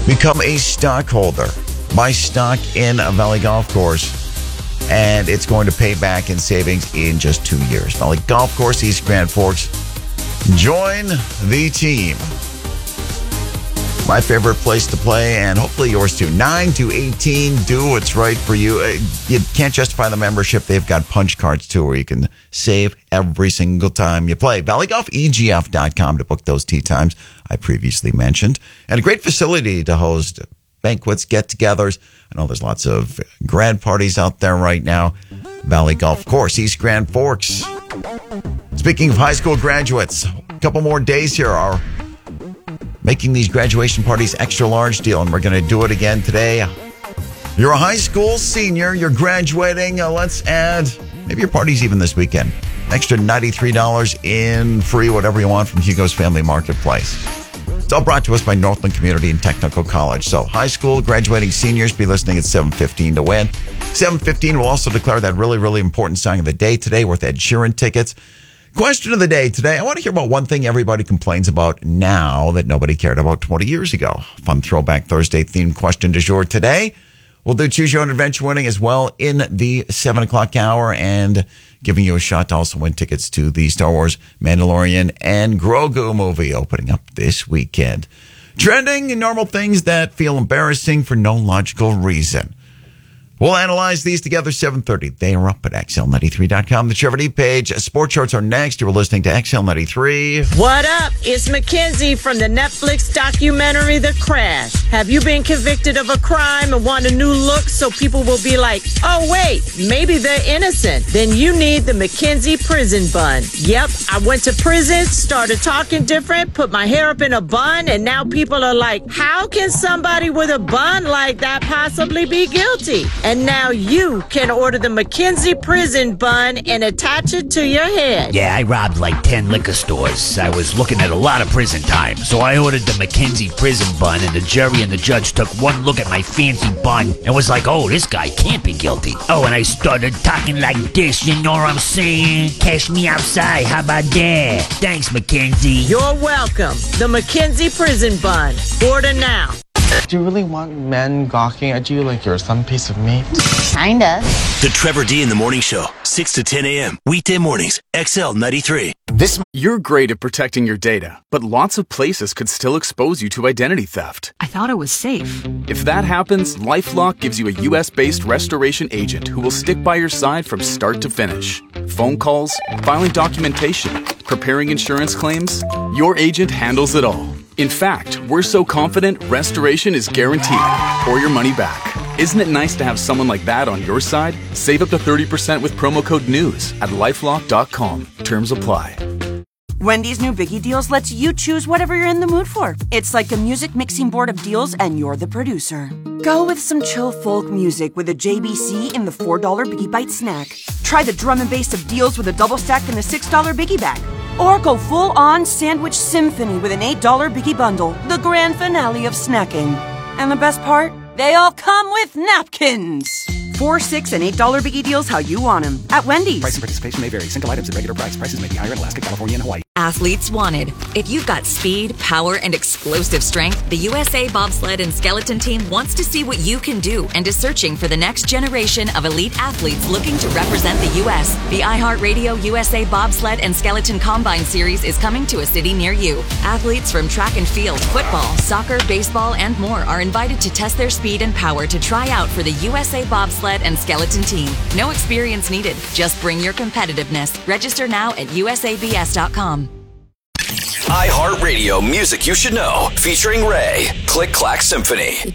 Become a stockholder. Buy stock in a Valley Golf Course, and it's going to pay back in savings in just 2 years. Valley Golf Course, East Grand Forks. Join the team. My favorite place to play, and hopefully yours too. 9 to 18, do what's right for you. You can't justify the membership. They've got punch cards too, where you can save every single time you play. ValleyGolfEGF.com to book those tee times I previously mentioned. And a great facility to host banquets, get-togethers. I know there's lots of grad parties out there right now. Valley Golf Course, East Grand Forks. Speaking of high school graduates, a couple more days here are making these graduation parties extra large deal, and we're going to do it again today. You're a high school senior, you're graduating. Let's add, maybe your party's even this weekend. Extra $93 in free whatever you want from Hugo's Family Marketplace. It's all brought to us by Northland Community and Technical College. So high school graduating seniors, be listening at 7:15 to win. 7:15 will also declare that really, really important song of the day today worth Ed Sheeran tickets. Question of the day today. I want to hear about one thing everybody complains about now that nobody cared about 20 years ago. Fun Throwback Thursday themed question du jour today. We'll do Choose Your Own Adventure winning as well in the 7 o'clock hour, and giving you a shot to also win tickets to the Star Wars Mandalorian and Grogu movie opening up this weekend. Trending, normal things that feel embarrassing for no logical reason. We'll analyze these together, 7:30. They are up at XL93.com. The Trevor D page. Sports charts are next. You're listening to XL93. What up? It's Mackenzie from the Netflix documentary The Crash. Have you been convicted of a crime and want a new look so people will be like, oh, wait, maybe they're innocent? Then you need the Mackenzie prison bun. Yep, I went to prison, started talking different, put my hair up in a bun, and now people are like, how can somebody with a bun like that possibly be guilty? And now you can order the Mackenzie prison bun and attach it to your head. Yeah, I robbed like 10 liquor stores. I was looking at a lot of prison time. So I ordered the Mackenzie prison bun, and the jury and the judge took one look at my fancy bun and was like, oh, this guy can't be guilty. Oh, and I started talking like this, you know what I'm saying? Cash me outside, how about that? Thanks, Mackenzie. You're welcome. The Mackenzie prison bun. Order now. Do you really want men gawking at you like you're some piece of meat? Kinda. The Trevor D in the Morning Show, 6 to 10 a.m. Weekday mornings, XL93. You're great at protecting your data, but lots of places could still expose you to identity theft. I thought it was safe. If that happens, LifeLock gives you a U.S.-based restoration agent who will stick by your side from start to finish. Phone calls, filing documentation, preparing insurance claims, your agent handles it all. In fact, we're so confident restoration is guaranteed or your money back. Isn't it nice to have someone like that on your side? Save up to 30% with promo code NEWS at LifeLock.com. Terms apply. Wendy's new Biggie Deals lets you choose whatever you're in the mood for. It's like a music mixing board of deals, and you're the producer. Go with some chill folk music with a JBC in the $4 Biggie Bite snack. Try the drum and bass of deals with a double stack in the $6 Biggie Bag. Or go full-on sandwich symphony with an $8 Biggie Bundle, the grand finale of snacking. And the best part? They all come with napkins. $4, $6, and $8 Biggie Deals how you want them at Wendy's. Price and participation may vary. Single items at regular price. Prices may be higher in Alaska, California, and Hawaii. Athletes wanted. If you've got speed, power, and explosive strength, the USA Bobsled and Skeleton Team wants to see what you can do and is searching for the next generation of elite athletes looking to represent the U.S. The iHeartRadio USA Bobsled and Skeleton Combine Series is coming to a city near you. Athletes from track and field, football, soccer, baseball, and more are invited to test their speed and power to try out for the USA Bobsled and Skeleton Team. No experience needed. Just bring your competitiveness. Register now at usabs.com. iHeartRadio Music You Should Know, featuring Ray. Click Clack Symphony.